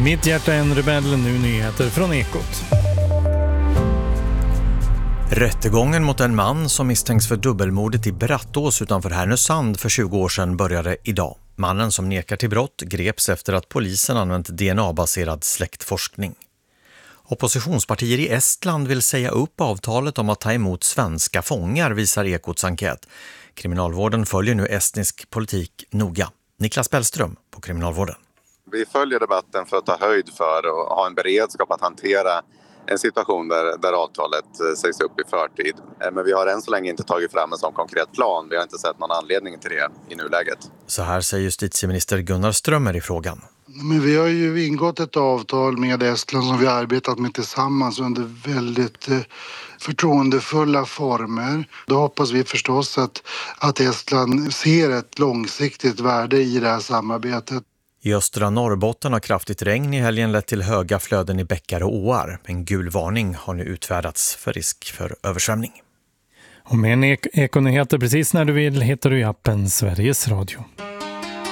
Mitt hjärta är en rebell, nu nyheter från Ekot. Rättegången mot en man som misstänks för dubbelmordet i Brattås utanför Härnösand för 20 år sedan började idag. Mannen som nekar till brott greps efter att polisen använt DNA-baserad släktforskning. Oppositionspartier i Estland vill säga upp avtalet om att ta emot svenska fångar, visar Ekots enkät. Kriminalvården följer nu estnisk politik noga. Niklas Bellström på Kriminalvården. Vi följer debatten för att ta höjd för och ha en beredskap att hantera en situation där avtalet sägs upp i förtid. Men vi har än så länge inte tagit fram en sån konkret plan. Vi har inte sett någon anledning till det i nuläget. Så här säger justitieminister Gunnar Strömmer i frågan. Men vi har ju ingått ett avtal med Estland som vi har arbetat med tillsammans under väldigt förtroendefulla former. Då hoppas vi förstås att Estland ser ett långsiktigt värde i det här samarbetet. I östra Norrbotten har kraftigt regn i helgen lett till höga flöden i bäckar och åar. En gul varning har nu utfärdats för risk för översvämning. Och med en Ekonyheter precis när du vill hittar du i appen Sveriges Radio.